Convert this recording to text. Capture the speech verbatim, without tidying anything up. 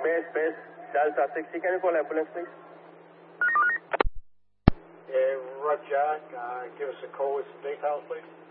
base, base, Delta sixty, can you call ambulance, please? Yeah, Roger, uh, give us a call with some details, please.